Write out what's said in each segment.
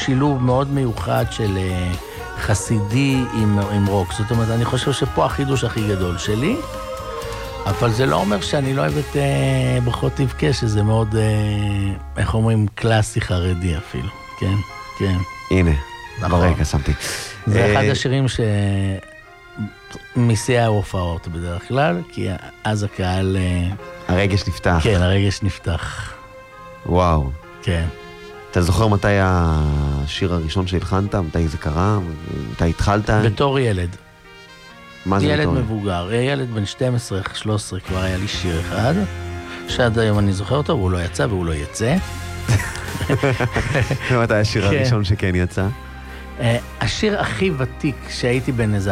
שילוב מאוד מיוחד של חסידי עם רוק. זאת אומרת, אני חושב שפה החידוש הכי גדול שלי, אבל זה לא אומר שאני לא אוהב את ברכות תבכה, שזה מאוד, איך אומרים, קלאסי חרדי אפילו. כן, כן. הנה, ברקע שמתי. זה אחד השירים שמסיע ההופעות בדרך כלל, כי אז הקהל... הרגש נפתח. כן, הרגש נפתח. וואו. כן. אתה זוכר מתי השיר הראשון שהלחנת? מתי זה קרה? מתי התחלת? בתור ילד. מה זה ילד בתור? מבוגר. ילד בן 12-13 כבר היה לי שיר אחד, שעד היום אני זוכר אותו, והוא לא יצא והוא לא יצא. מתי השיר הראשון שכן יצא? השיר הכי ותיק שהייתי בן איזה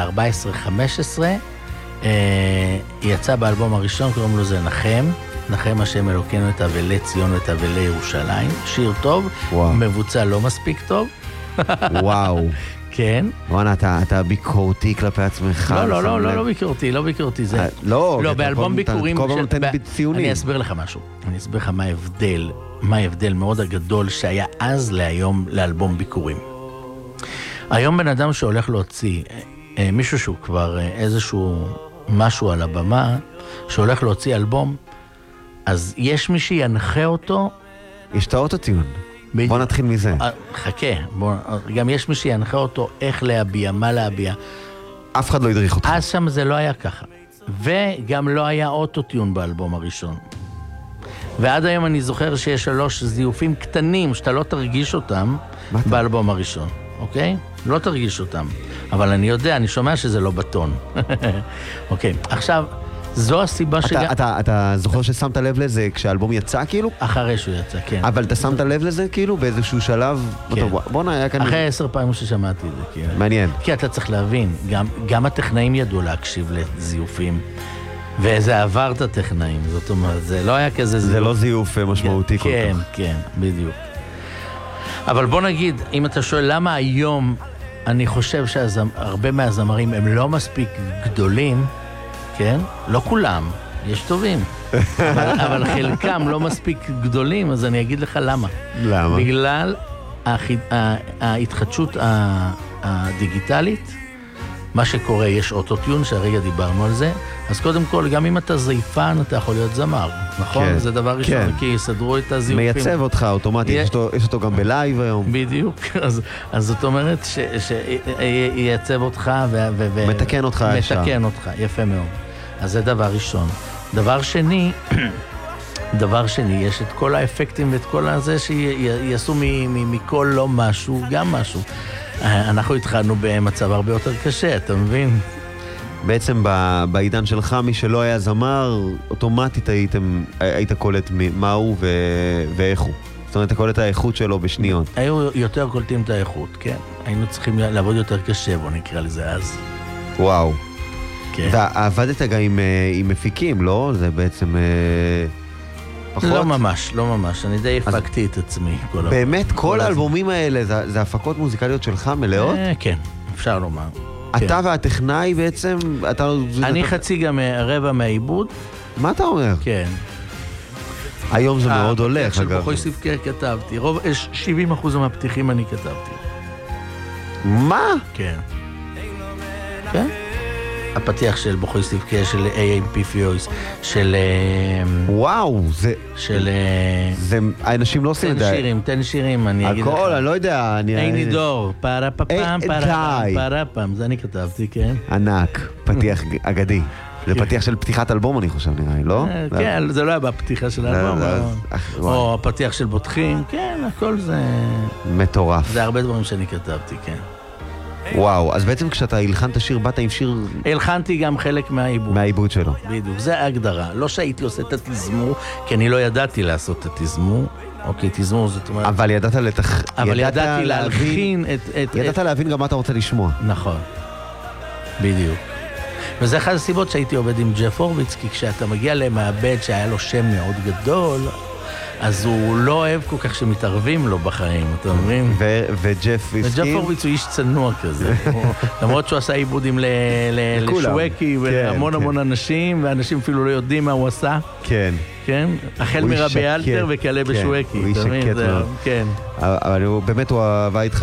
14-15, יצא באלבום הראשון, קוראים לו זה נחם. נחם השם אלוקינו את אבלי ציון ואת אבלי ירושלים. שיר טוב, מבוצע לא מספיק טוב. וואו. כן. וואנה, אתה ביקורתי כלפי עצמך. לא ביקורתי, זה... לא, באלבום ביקורים... כל פעם נותן ציונים. אני אסביר לך משהו. אני אסביר לך מה ההבדל מאוד הגדול שהיה אז להיום לאלבום ביקורים. היום בן אדם שהולך להוציא, מישהו שהוא כבר איזשהו משהו על הבמה, שהולך להוציא אלבום, אז יש מי שינחה אותו... יש את האוטוטיון. בוא נתחיל מזה. חכה, גם יש מי שינחה אותו איך להביע, מה להביע. אף אחד לא ידריך אותך. אז שם זה לא היה ככה. וגם לא היה אוטוטיון באלבום הראשון. ועד היום אני זוכר שיש 3 זיופים קטנים שאתה לא תרגיש אותם באלבום הראשון. אוקיי? לא תרגיש אותם. אבל אני יודע, אני שומע שזה לא בטון. אוקיי, עכשיו... זו הסיבה שגם... אתה זוכר ששמת לב לזה כשהאלבום יצא כאילו? אחרי שהוא יצא, כן. אבל אתה שמת לב לזה כאילו באיזשהו שלב? כן. בוא נהיה כאן... אחרי 10 פעמים ששמעתי את זה, כאילו. מעניין. כי אתה צריך להבין, גם הטכנאים ידעו להקשיב לזיופים, וזה עבר את הטכנאים, זאת אומרת, זה לא היה כזה זיוף. זה לא זיוף משמעותי כל כך. כן, כן, בדיוק. אבל בוא נגיד, אם אתה שואל למה היום אני חושב שהרבה מהזמרים הם לא מספיק גדולים, כן? לא כולם, יש טובים. אבל חלקם לא מספיק גדולים, אז אני אגיד לך למה. למה? בגלל ההתחדשות הדיגיטלית, מה שקורה, יש אוטוטיון, שהרגע דיברנו על זה, אז קודם כל, גם אם אתה זייפן, אתה יכול להיות זמר, נכון? כן, זה דבר ראשון, כן. כי יסדרו את הזיופים. מייצב אותך אוטומטית, יש אותו גם בלייב היום. בדיוק, אז זאת אומרת שייצב אותך מתקן אותך ישר. מתקן אותך, יפה מאוד. אז זה דבר ראשון. דבר שני, יש את כל האפקטים ואת כל הזה שיעשו מכל לא משהו, גם משהו. אנחנו התחלנו במצב הרבה יותר קשה, אתה מבין? בעצם בעידן שלך, מי שלא היה זמר, אוטומטית היית קולט מה הוא ואיך הוא. זאת אומרת, אתה קולט האיכות שלו בשניות. היו יותר קולטים את האיכות, כן. היינו צריכים לעבוד יותר קשה, בוא נקרא לזה אז. וואו. כן. ועבדת גם עם מפיקים, לא? זה בעצם... פחות? לא ממש. אני די הפקתי את עצמי. באמת, כל האלבומים האלה, זה הפקות מוזיקליות שלך מלאות? כן, אפשר לומר. אתה והטכנאי בעצם... אני חצי גם רבע מהעיבוד. מה אתה אומר? כן. היום זה מאוד הולך, אגב. של בוכוי סבקר כתבתי. 70% מהפתיחים אני כתבתי. מה? כן. כן? הפתיח של בוכוי סבקר, של A.M.P. פיוס, של... וואו, זה... של... זה... האנשים לא עושים את זה. תן שירים, אני אגיד לך. הכל, אני לא יודע. איני דור, פרפפם, פרפם, זה אני כתבתי, כן. ענק, פתיח אגדי. זה פתיח של פתיחת אלבום, אני חושב, נראה לי, לא? כן, זה לא היה בפתיחה של אלבום. או הפתיח של בוטחים, כן, הכל זה... מטורף. זה הרבה דברים שאני כתבתי, כן. וואו, אז בעצם כשאתה הלחנת שיר, באת עם שיר... הלחנתי גם חלק מהעיבוד. מהעיבוד שלו. בדיוק, זה ההגדרה. לא שהייתי עושה את התזמור, כי אני לא ידעתי לעשות את התזמור. אוקיי, תזמור זאת אומרת... אבל ידעת אבל ידעתי להלחין את... ידעת להבין גם מה אתה רוצה לשמוע. נכון. בדיוק. וזה אחת הסיבות שהייתי עובד עם ג'ף הורוביץ, כי כשאתה מגיע למעבד שהיה לו שם מאוד גדול, אז הוא לא אוהב כל כך שמתערבים לו בחיים, אתה מבין? וג'ף הסכים? וג'ף הורוביץ הוא איש צנוע כזה. למרות שהוא עשה עיבודים לשווקי ולהמון אנשים, ואנשים אפילו לא יודעים מה הוא עשה. כן. כן? החל מרבי אלתר וכלה בשווקי. הוא איש שקט מאוד. כן. אבל באמת הוא אהבה איתך